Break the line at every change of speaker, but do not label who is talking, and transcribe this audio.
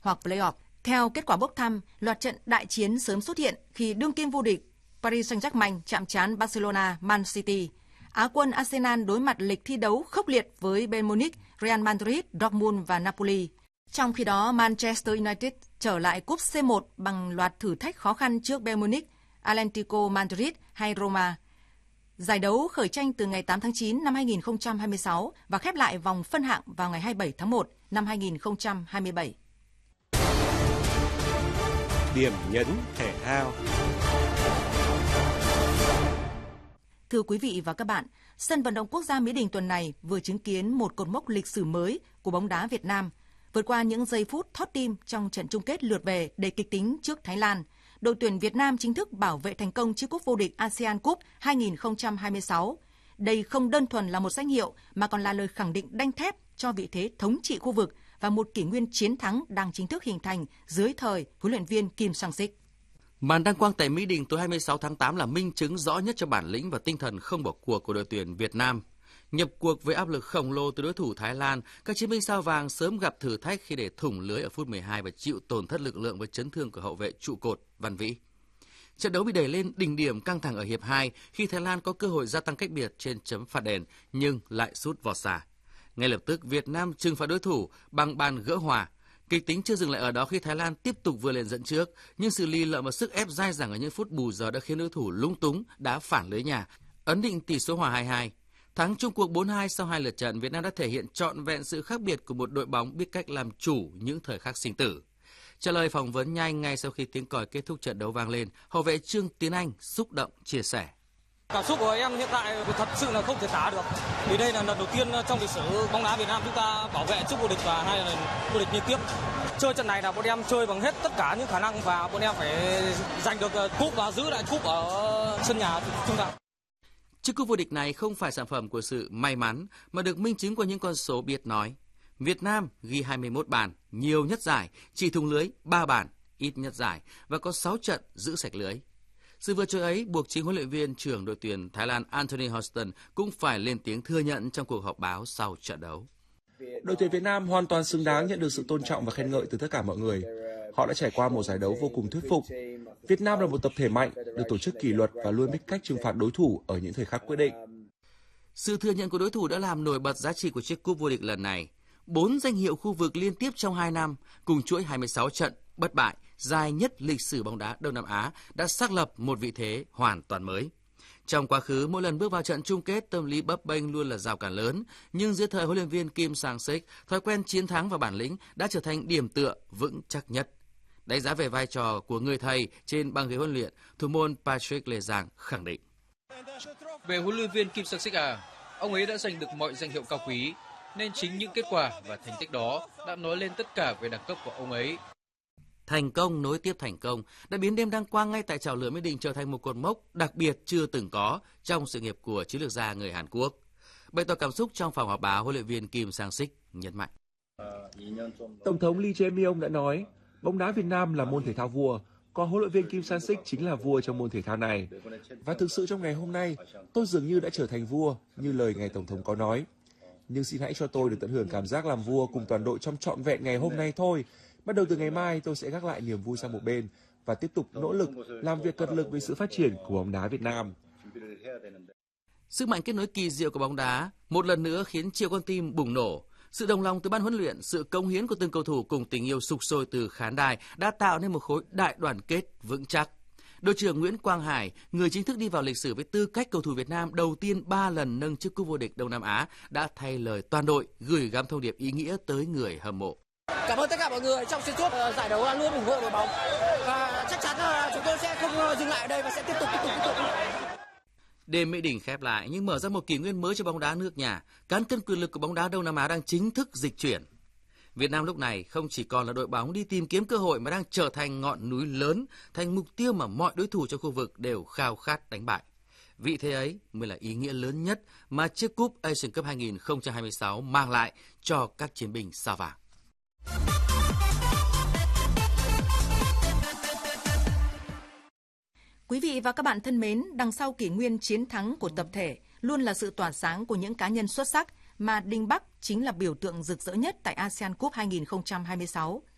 hoặc play-off. Theo kết quả bốc thăm, loạt trận đại chiến sớm xuất hiện khi đương kim vô địch Paris Saint-Germain chạm trán Barcelona, Man City. Á quân Arsenal đối mặt lịch thi đấu khốc liệt với Bayern Munich, Real Madrid, Dortmund và Napoli. Trong khi đó, Manchester United trở lại cúp C1 bằng loạt thử thách khó khăn trước Bayern Munich, Atlético Madrid hay Roma. Giải đấu khởi tranh từ ngày 8 tháng 9 năm 2026 và khép lại vòng phân hạng vào ngày 27 tháng 1 năm 2027.
Điểm nhấn thể thao.
Thưa quý vị và các bạn, sân vận động quốc gia Mỹ Đình tuần này vừa chứng kiến một cột mốc lịch sử mới của bóng đá Việt Nam. Vượt qua những giây phút thót tim trong trận chung kết lượt về đầy kịch tính trước Thái Lan, đội tuyển Việt Nam chính thức bảo vệ thành công chiếc cúp vô địch ASEAN Cup 2026. Đây không đơn thuần là một danh hiệu mà còn là lời khẳng định đanh thép cho vị thế thống trị khu vực và một kỷ nguyên chiến thắng đang chính thức hình thành dưới thời huấn luyện viên Kim Sang-sik.
Màn đăng quang tại Mỹ Đình tối 26 tháng 8 là minh chứng rõ nhất cho bản lĩnh và tinh thần không bỏ cuộc của đội tuyển Việt Nam. Nhập cuộc với áp lực khổng lồ từ đối thủ Thái Lan, các chiến binh sao vàng sớm gặp thử thách khi để thủng lưới ở phút 12 và chịu tổn thất lực lượng với chấn thương của hậu vệ trụ cột Văn Vĩ. Trận đấu bị đẩy lên đỉnh điểm căng thẳng ở hiệp 2 khi Thái Lan có cơ hội gia tăng cách biệt trên chấm phạt đền nhưng lại sút vào xa. Ngay lập tức Việt Nam trừng phạt đối thủ bằng bàn gỡ hòa. Kịch tính chưa dừng lại ở đó khi Thái Lan tiếp tục vươn lên dẫn trước, nhưng sự lì lợm và sức ép dai dẳng ở những phút bù giờ đã khiến đối thủ lúng túng đá phản lưới nhà, ấn định tỷ số hòa 2-2. Thắng chung cuộc 4-2 sau 2 lượt trận, Việt Nam đã thể hiện trọn vẹn sự khác biệt của một đội bóng biết cách làm chủ những thời khắc sinh tử. Trả lời phỏng vấn nhanh ngay sau khi tiếng còi kết thúc trận đấu vang lên, hậu vệ Trương Tiến Anh xúc động chia sẻ.
Cảm xúc của em hiện tại thật sự là không thể tả được. Vì đây là lần đầu tiên trong lịch sử bóng đá Việt Nam chúng ta bảo vệ chức vô địch và 2 lần vô địch liên tiếp. Chơi trận này là bọn em chơi bằng hết tất cả những khả năng và bọn em phải giành được cúp và giữ lại cúp ở sân nhà chúng ta.
Chiếc cúp vô địch này không phải sản phẩm của sự may mắn mà được minh chứng qua những con số biết nói. Việt Nam ghi 21 bàn, nhiều nhất giải, chỉ thủng lưới 3 bàn, ít nhất giải và có 6 trận giữ sạch lưới. Sự vượt trội ấy buộc chính huấn luyện viên trưởng đội tuyển Thái Lan Anthony Houston cũng phải lên tiếng thừa nhận trong cuộc họp báo sau trận đấu.
Đội tuyển Việt Nam hoàn toàn xứng đáng nhận được sự tôn trọng và khen ngợi từ tất cả mọi người. Họ đã trải qua một giải đấu vô cùng thuyết phục. Việt Nam là một tập thể mạnh, được tổ chức kỷ luật và luôn biết cách trừng phạt đối thủ ở những thời khắc quyết định.
Sự thừa nhận của đối thủ đã làm nổi bật giá trị của chiếc cúp vô địch lần này. 4 danh hiệu khu vực liên tiếp trong 2 năm, cùng chuỗi 26 trận bất bại, dài nhất lịch sử bóng đá Đông Nam Á, đã xác lập một vị thế hoàn toàn mới. Trong quá khứ, mỗi lần bước vào trận chung kết, tâm lý bấp bênh luôn là rào cản lớn, nhưng dưới thời huấn luyện viên Kim Sang-sik, thói quen chiến thắng và bản lĩnh đã trở thành điểm tựa vững chắc nhất. Đánh giá về vai trò của người thầy trên băng ghế huấn luyện, thủ môn Patrick Lê Giang khẳng định:
Về huấn luyện viên Kim Sang-sik ông ấy đã giành được mọi danh hiệu cao quý, nên chính những kết quả và thành tích đó đã nói lên tất cả về đẳng cấp của ông ấy.
Thành công nối tiếp thành công đã biến đêm đăng quang ngay tại chảo lửa Mỹ Đình trở thành một cột mốc đặc biệt chưa từng có trong sự nghiệp của chiến lược gia người Hàn Quốc. Bày tỏ cảm xúc trong phòng họp báo, huấn luyện viên Kim Sang-sik nhấn mạnh:
Tổng thống Lee Jae-myung đã nói, bóng đá Việt Nam là môn thể thao vua, còn huấn luyện viên Kim Sang-sik chính là vua trong môn thể thao này. Và thực sự trong ngày hôm nay, tôi dường như đã trở thành vua như lời ngài tổng thống có nói. Nhưng xin hãy cho tôi được tận hưởng cảm giác làm vua cùng toàn đội trong trọn vẹn ngày hôm nay thôi. Bắt đầu từ ngày mai, tôi sẽ gác lại niềm vui sang một bên và tiếp tục nỗ lực làm việc cật lực vì sự phát triển của bóng đá Việt Nam.
Sức mạnh kết nối kỳ diệu của bóng đá một lần nữa khiến triệu con tim bùng nổ. Sự đồng lòng từ ban huấn luyện, sự cống hiến của từng cầu thủ cùng tình yêu sục sôi từ khán đài đã tạo nên một khối đại đoàn kết vững chắc. Đội trưởng Nguyễn Quang Hải, người chính thức đi vào lịch sử với tư cách cầu thủ Việt Nam đầu tiên 3 lần nâng chức cúp vô địch Đông Nam Á, đã thay lời toàn đội gửi gắm thông điệp ý nghĩa tới người hâm mộ.
Cảm ơn tất cả mọi người trong xuyên suốt giải đấu luôn ủng hộ đội bóng và chắc chắn là chúng tôi sẽ không dừng lại ở đây và sẽ tiếp tục.
Đêm Mỹ Đình khép lại nhưng mở ra một kỷ nguyên mới cho bóng đá nước nhà. Cán cân quyền lực của bóng đá Đông Nam Á đang chính thức dịch chuyển. Việt Nam lúc này không chỉ còn là đội bóng đi tìm kiếm cơ hội mà đang trở thành ngọn núi lớn, thành mục tiêu mà mọi đối thủ trong khu vực đều khao khát đánh bại. Vị thế ấy mới là ý nghĩa lớn nhất mà chiếc cúp Asian Cup 2026 mang lại cho các chiến binh sao vàng.
Quý vị và các bạn thân mến, đằng sau kỷ nguyên chiến thắng của tập thể luôn là sự tỏa sáng của những cá nhân xuất sắc mà Đinh Bắc chính là biểu tượng rực rỡ nhất tại ASEAN Cup 2026.